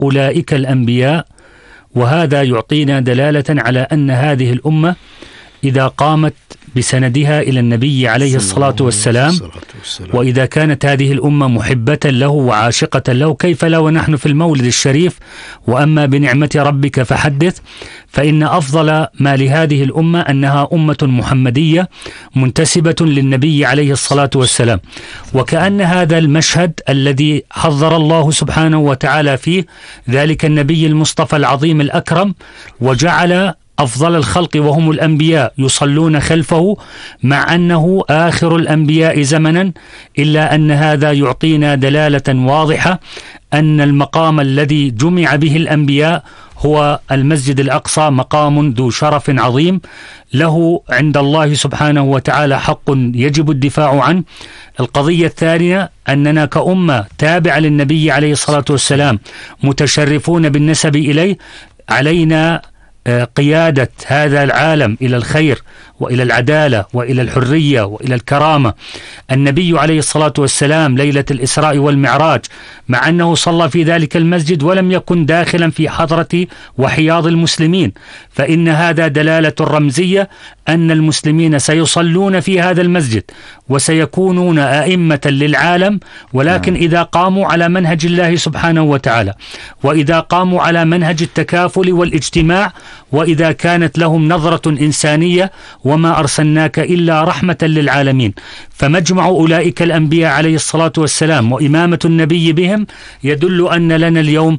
أولئك الأنبياء. وهذا يعطينا دلالة على أن هذه الأمة إذا قامت بسندها إلى النبي عليه الصلاة والسلام، وإذا كانت هذه الأمة محبة له وعاشقة له، كيف لا ونحن في المولد الشريف وأما بنعمة ربك فحدث، فإن أفضل ما لهذه الأمة أنها أمة محمدية منتسبة للنبي عليه الصلاة والسلام. وكأن هذا المشهد الذي حضر الله سبحانه وتعالى فيه ذلك النبي المصطفى العظيم الأكرم، وجعل أفضل الخلق وهم الأنبياء يصلون خلفه مع أنه آخر الأنبياء زمنا، إلا أن هذا يعطينا دلالة واضحة أن المقام الذي جمع به الأنبياء هو المسجد الأقصى، مقام ذو شرف عظيم له عند الله سبحانه وتعالى حق يجب الدفاع عنه. القضية الثانية أننا كأمة تابعة للنبي عليه الصلاة والسلام متشرفون بالنسب إليه، علينا قيادة هذا العالم إلى الخير وإلى العدالة وإلى الحرية وإلى الكرامة. النبي عليه الصلاة والسلام ليلة الإسراء والمعراج مع أنه صلى في ذلك المسجد ولم يكن داخلا في حضرة وحياض المسلمين، فإن هذا دلالة رمزية أن المسلمين سيصلون في هذا المسجد وسيكونون أئمة للعالم، ولكن إذا قاموا على منهج الله سبحانه وتعالى، وإذا قاموا على منهج التكافل والاجتماع، وإذا كانت لهم نظرة إنسانية، وما أرسلناك إلا رحمة للعالمين. فمجمع أولئك الأنبياء عليه الصلاة والسلام وإمامة النبي بهم يدل أن لنا اليوم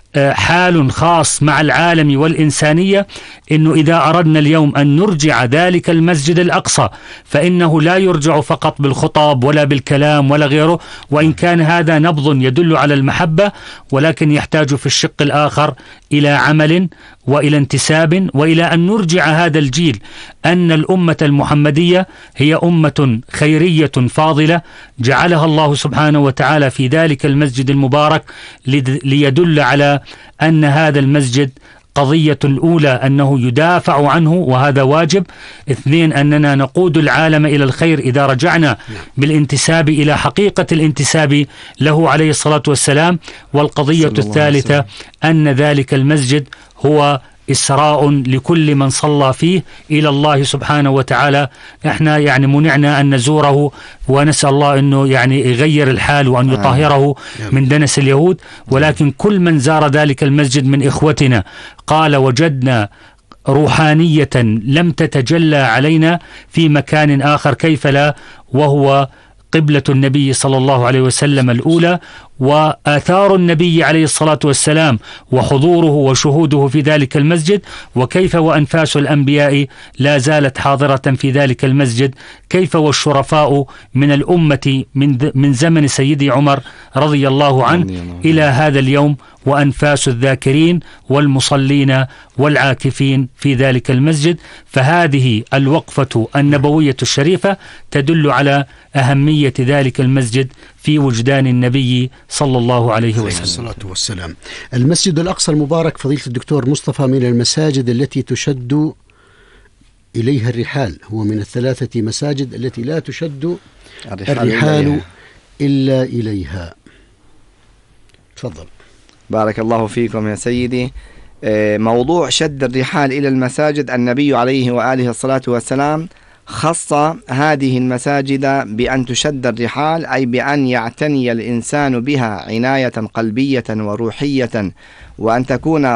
حال خاص مع العالم والإنسانية، إنه إذا أردنا اليوم أن نرجع ذلك المسجد الأقصى فإنه لا يرجع فقط بالخطاب ولا بالكلام ولا غيره، وإن كان هذا نبض يدل على المحبة، ولكن يحتاج في الشق الآخر إلى عمل وإلى انتساب وإلى أن نرجع هذا الجيل أن الأمة المحمدية هي أمة خيرية فاضلة جعلها الله سبحانه وتعالى في ذلك المسجد المبارك ليدل على أن هذا المسجد قضية الأولى أنه يدافع عنه وهذا واجب، اثنين أننا نقود العالم إلى الخير إذا رجعنا بالانتساب إلى حقيقة الانتساب له عليه الصلاة والسلام، والقضية الثالثة أن ذلك المسجد هو إسراء لكل من صلى فيه إلى الله سبحانه وتعالى. احنا يعني منعنا أن نزوره، ونسأل الله أنه يعني يغير الحال وأن يطهره من دنس اليهود، ولكن كل من زار ذلك المسجد من إخوتنا قال وجدنا روحانية لم تتجلى علينا في مكان آخر، كيف لا، وهو قبلة النبي صلى الله عليه وسلم الأولى، وآثار النبي عليه الصلاة والسلام وحضوره وشهوده في ذلك المسجد، وكيف وأنفاس الأنبياء لا زالت حاضرة في ذلك المسجد، كيف والشرفاء من الأمة من زمن سيدي عمر رضي الله عنه إلى هذا اليوم، وأنفاس الذاكرين والمصلين والعاكفين في ذلك المسجد. فهذه الوقفة النبوية الشريفة تدل على أهمية ذلك المسجد في وجدان النبي صلى الله عليه وسلم الصلاة والسلام. المسجد الأقصى المبارك فضيلة الدكتور مصطفى من المساجد التي تشد إليها الرحال، هو من الثلاثة مساجد التي لا تشد الرحال إلا إليها. تفضل. بارك الله فيكم يا سيدي. موضوع شد الرحال إلى المساجد، النبي عليه وآله الصلاة والسلام خص هذه المساجد بأن تشد الرحال، أي بأن يعتني الإنسان بها عناية قلبية وروحية، وأن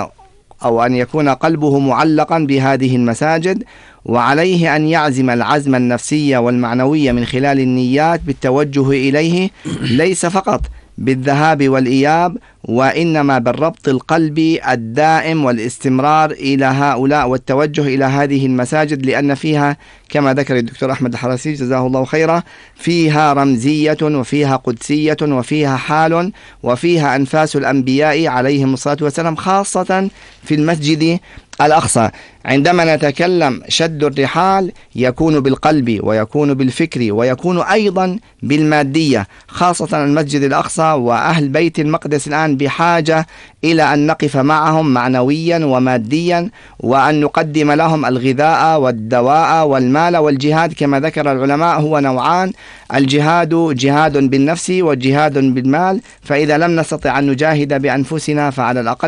يكون قلبه معلقا بهذه المساجد، وعليه أن يعزم العزم النفسي والمعنوي من خلال النيات بالتوجه إليه، ليس فقط بالذهاب والإياب، وإنما بالربط القلبي الدائم والاستمرار إلى هؤلاء والتوجه إلى هذه المساجد، لأن فيها كما ذكر الدكتور أحمد الحرسي جزاه الله خيرا فيها رمزية وفيها قدسية وفيها حال وفيها أنفاس الأنبياء عليهم الصلاة والسلام، خاصة في المسجد الأقصى. عندما نتكلم شد الرحال يكون بالقلب ويكون بالفكر ويكون أيضا بالمادية، خاصة المسجد الأقصى وأهل بيت المقدس الآن الآن بحاجة إلى أن نقف معهم معنويا وماديا، وأن نقدم لهم الغذاء والدواء والمال. والجهاد كما ذكر العلماء هو نوعان: الجهاد جهاد بالنفس وجهاد بالمال. فإذا لم نستطع أن نجاهد بأنفسنا فعلى الأقل